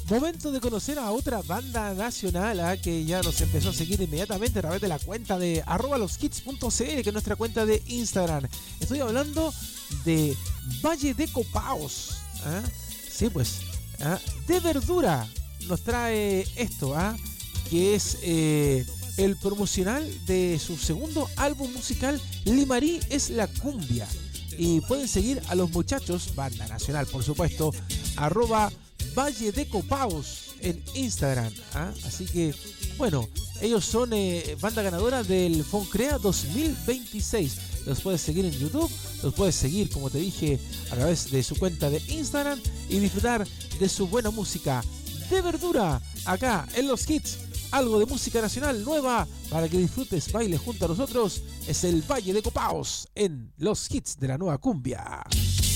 Momento de conocer a otra banda nacional que ya nos empezó a seguir inmediatamente a través de la cuenta de @loshits.cl, que es nuestra cuenta de Instagram. Estoy hablando de Valle de Copaos. Sí, pues, de Verdura nos trae esto, que es el promocional de su segundo álbum musical, Limarí es la cumbia. Y pueden seguir a los muchachos, banda nacional por supuesto, @Valle de Copaos en Instagram. Así que, bueno, ellos son banda ganadora del Foncrea 2026. Los puedes seguir en YouTube, los puedes seguir, como te dije, a través de su cuenta de Instagram y disfrutar de su buena música. De Verdura, acá en Los Hits, algo de música nacional nueva para que disfrutes, bailes junto a nosotros. Es el Valle de Copaos en Los Hits de la nueva cumbia.